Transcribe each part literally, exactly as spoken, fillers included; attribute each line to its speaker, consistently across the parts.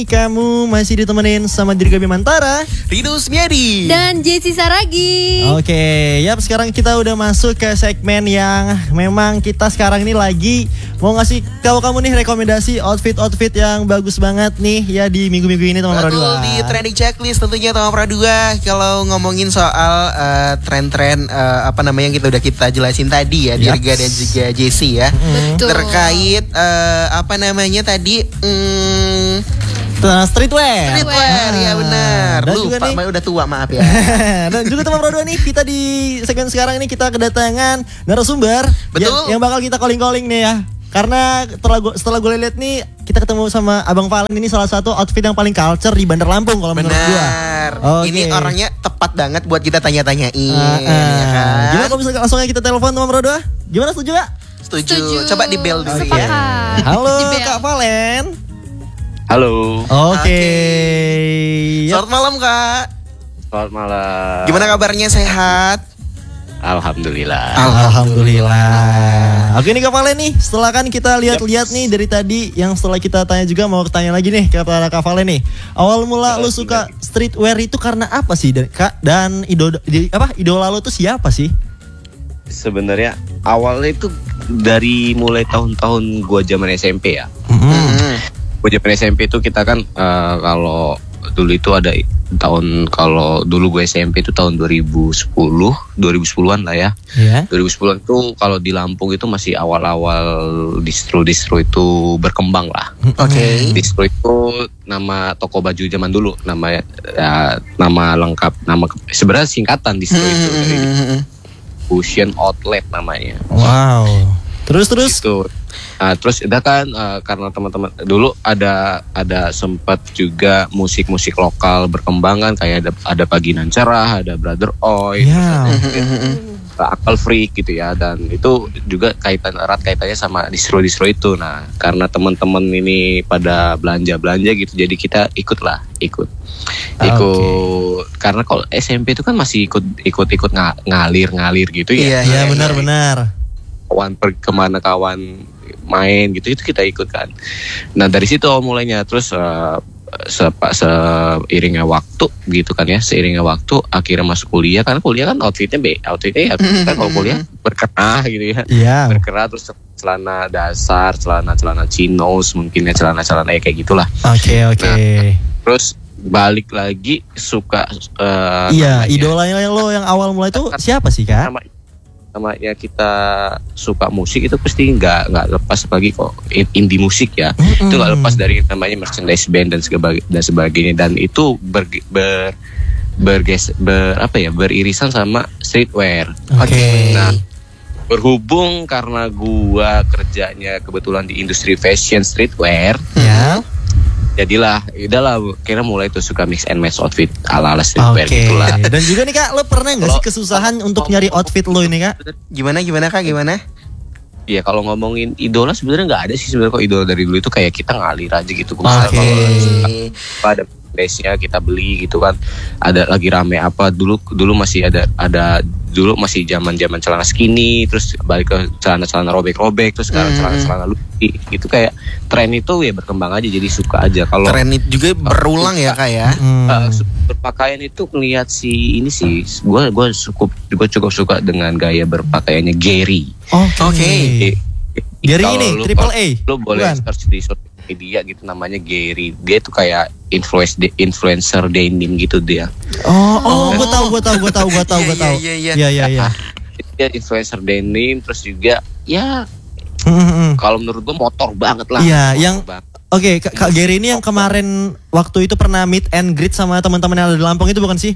Speaker 1: Kamu masih ditemenin sama Dirga Bimantara,
Speaker 2: Ridus Miadi,
Speaker 3: dan Jessy Saragi.
Speaker 1: Oke, yap, sekarang kita udah masuk ke segmen yang memang kita sekarang ini lagi mau ngasih tahu kamu nih rekomendasi outfit-outfit yang bagus banget nih ya di minggu-minggu ini teman Pradua.
Speaker 2: Betul, di trending checklist tentunya teman Pradua. Kalau ngomongin soal uh, tren-tren uh, apa namanya yang kita udah kita jelasin tadi ya,
Speaker 1: Yep.
Speaker 2: Dirga dan juga Jessy ya.
Speaker 3: Betul.
Speaker 2: Terkait uh, apa namanya tadi hmm,
Speaker 1: Streetwear.
Speaker 2: streetwear, ya benar.
Speaker 1: Dan juga
Speaker 2: Lupa,
Speaker 1: nih-
Speaker 2: Ma, udah tua maaf ya.
Speaker 1: Dan juga teman Pradua nih, kita di segmen sekarang ini kita kedatangan narasumber
Speaker 2: Betul.
Speaker 1: yang, yang bakal kita calling-calling nih ya. Karena setelah gue setelah gue lihat nih, kita ketemu sama Abang Valen, ini salah satu outfit yang paling culture di Bandar Lampung kalau menurut gue.
Speaker 2: Benar.
Speaker 1: Oke.
Speaker 2: Ini orangnya tepat banget buat kita tanya-tanyain,
Speaker 1: Ah, ah.
Speaker 2: ya kan?
Speaker 1: Gimana kalau misalnya langsung aja kita telepon teman Pradua? Gimana, setuju gak?
Speaker 2: Setuju.
Speaker 3: Setuju.
Speaker 2: Coba di bell dulu ya.
Speaker 3: Sepakat.
Speaker 1: Halo
Speaker 3: Di bel.
Speaker 1: Kak Valen.
Speaker 4: Halo,
Speaker 1: Oke.
Speaker 2: Oke.
Speaker 1: Yap.
Speaker 2: Selamat malam Kak.
Speaker 4: selamat malam.
Speaker 2: Gimana kabarnya, sehat?
Speaker 4: Alhamdulillah.
Speaker 1: Alhamdulillah. Oke nih Kak Valen nih, setelah kan kita lihat-lihat nih dari tadi, yang setelah kita tanya juga mau tanya lagi nih kepada Kak Valen nih. Awal mula lu suka streetwear itu karena apa sih, dan Kak? Dan idola di- apa idola lu tuh siapa sih?
Speaker 4: Sebenarnya awalnya itu dari mulai tahun-tahun gua zaman S M P ya.
Speaker 2: Hmm.
Speaker 4: Gua zaman S M P itu kita kan eh, kalau dulu itu ada tahun, kalau dulu gue S M P itu tahun dua ribu sepuluh, dua ribu sepuluhan lah ya.
Speaker 1: Iya.
Speaker 4: dua ribu sepuluhan itu kalau di Lampung itu masih awal-awal distro-distro itu berkembang lah.
Speaker 2: Oke.
Speaker 4: Distro itu nama toko baju zaman dulu, nama ya, nama lengkap, nama ke- sebenarnya singkatan distro itu dari Fusion Outlet namanya.
Speaker 1: Wow. Terus terus.
Speaker 4: Gitu. Nah, terus udah kan eh, karena teman-teman dulu ada ada sempat juga musik-musik lokal berkembang kan, kayak ada ada Paginan Cerah, ada Brother Oi,
Speaker 1: Ya.
Speaker 4: terus ada Akal Freak gitu ya, dan itu juga kaitan erat kaitannya sama distro-distro itu. Nah, karena teman-teman ini pada belanja-belanja gitu, jadi kita ikut lah, ikut. Ikut karena kalau S M P itu kan masih ikut ikut ikut nga- ngalir-ngalir gitu
Speaker 2: Iya,
Speaker 4: ya.
Speaker 1: Iya, benar-benar.
Speaker 4: Kawan pergi kemana, kawan main gitu, itu kita ikut kan. Nah dari situ mulainya, terus uh, sepa, seiringnya waktu gitu kan ya, seiringnya waktu akhirnya masuk kuliah, karena kuliah kan outfitnya be, outfitnya ya kan kalau kuliah berkerah gitu ya,
Speaker 1: Iya.
Speaker 4: berkerah, terus celana dasar, celana celana chinos mungkin ya, celana celana kayak gitulah.
Speaker 1: Oke, oke.
Speaker 4: Terus balik lagi suka uh,
Speaker 1: Iya,
Speaker 4: namanya-
Speaker 1: idolanya lo yang awal mulai itu siapa sih, Kak?
Speaker 4: nama namanya kita suka musik itu pasti nggak nggak lepas, apalagi kok in- indie musik ya.
Speaker 1: Mm-mm.
Speaker 4: Itu nggak lepas dari namanya merchandise band dan sebagainya, dan sebagainya, dan itu ber, ber berges ber apa ya beririsan sama streetwear.
Speaker 1: Oke.
Speaker 4: Nah, berhubung karena gua kerjanya kebetulan di industri fashion streetwear,
Speaker 1: Ya.
Speaker 4: jadilah udahlah kira mulai tuh suka mix and match outfit ala-ala streetwear
Speaker 1: Oke.
Speaker 4: gitulah.
Speaker 1: Dan juga nih Kak, lo pernah nggak sih
Speaker 4: Kalau-
Speaker 1: kesusahan untuk nyari outfit lo ini Kak?
Speaker 2: Gimana gimana Kak, gimana?
Speaker 4: Iya, kalau ngomongin idola sebenarnya nggak ada sih sebenarnya. Kok idola dari dulu itu kayak kita ngalir aja gitu.
Speaker 1: Oke.
Speaker 4: Kalau ada base-nya kita beli gitu kan. Ada lagi rame apa, dulu dulu masih ada ada dulu masih zaman-zaman celana skinny, terus balik ke celana-celana robek-robek, terus sekarang
Speaker 2: Hmm.
Speaker 4: celana-celana luti. Gitu kayak tren itu ya berkembang aja, jadi suka aja. Kalau
Speaker 2: Tren itu juga berulang ya Kak ya.
Speaker 1: Hmm.
Speaker 4: Uh, su- berpakaian itu ngelihat si ini sih, gue gue cukup gue cukup suka dengan gaya berpakaiannya Gary.
Speaker 1: Oke.
Speaker 2: Oke.
Speaker 1: Gary
Speaker 4: Kalau
Speaker 1: ini
Speaker 4: lu-
Speaker 1: triple A.
Speaker 4: Lo boleh
Speaker 1: Bukan?
Speaker 4: search di social media gitu, namanya Gary. Dia tuh kayak influence influencer denim gitu dia.
Speaker 1: Oh, oh, gue tahu, gue tahu, gue tahu, gue tahu, gue
Speaker 2: Iya,
Speaker 1: tahu.
Speaker 2: iya, iya,
Speaker 1: Iya, iya, iya.
Speaker 4: Dia influencer denim, terus juga ya
Speaker 1: Hmm, hmm, hmm.
Speaker 4: kalau menurut gue motor banget lah.
Speaker 1: Iya,
Speaker 4: Motor
Speaker 1: yang-
Speaker 4: banget.
Speaker 1: Oke, Kak Kak Gary ini yang kemarin waktu itu pernah meet and greet sama teman-teman yang ada di Lampung itu bukan sih?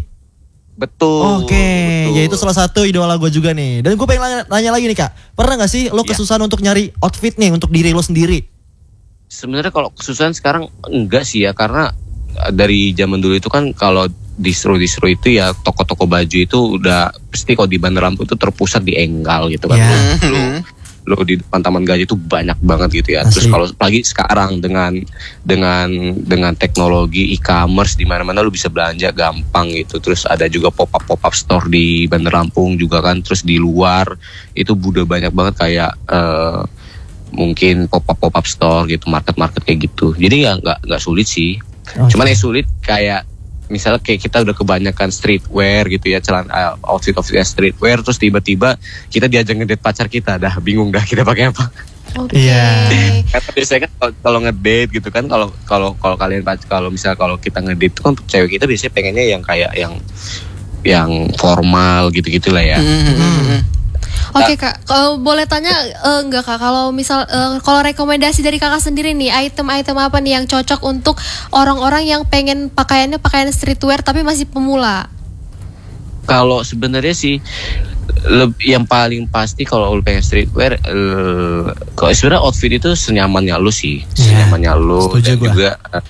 Speaker 4: Betul.
Speaker 1: Oke,
Speaker 4: betul.
Speaker 1: ya itu salah satu idola gue juga nih. Dan gue pengen nanya, nanya lagi nih Kak, pernah gak sih lo
Speaker 4: Iya.
Speaker 1: kesusahan untuk nyari outfit nih untuk diri lo sendiri?
Speaker 4: Sebenarnya kalau kesusahan sekarang enggak sih ya, karena uh, dari zaman dulu itu kan kalau distro-distro itu ya, toko-toko baju itu udah pasti kalau di Bandar Lampung itu terpusat di Enggal gitu kan.
Speaker 1: Ya.
Speaker 4: Lu, lu di depan Taman Gajah itu banyak banget gitu ya. Terus
Speaker 1: Asli.
Speaker 4: kalau pagi sekarang dengan dengan dengan teknologi e-commerce di mana-mana lu bisa belanja gampang gitu. Terus ada juga pop-up pop-up store di Bandar Lampung juga kan. Terus di luar itu udah banyak banget kayak eh, mungkin pop-up pop-up store gitu, market-market kayak gitu. Jadi ya nggak nggak sulit sih.
Speaker 1: Oh,
Speaker 4: Cuman yang sulit kayak misalnya kayak kita udah kebanyakan streetwear gitu ya, celana uh, outfit outfit streetwear, terus tiba-tiba kita diajak ngedate pacar kita, dah bingung dah kita pakai apa.
Speaker 3: Oke.
Speaker 1: Iya.
Speaker 4: Karena biasanya kan kalau- kalau ngedate gitu kan, kalau kalau kalau kalian pac- kalau misalnya kalau kita ngedate itu kan cewek kita biasanya pengennya yang kayak yang yang formal gitu-gitu lah ya.
Speaker 2: Hmm.
Speaker 3: Oke kak, kalau boleh tanya eh, enggak kak, kalau misal eh, kalau rekomendasi dari kakak sendiri nih, item-item apa nih yang cocok untuk orang-orang yang pengen pakaiannya pakaian streetwear tapi masih pemula?
Speaker 4: Kalau sebenarnya sih leb- yang paling pasti kalau lu pengen streetwear, eh, kalau sebenarnya outfit itu senyamannya lu sih,
Speaker 1: Iya,
Speaker 4: senyamannya lu
Speaker 1: setuju
Speaker 4: dan
Speaker 1: gua.
Speaker 4: juga eh,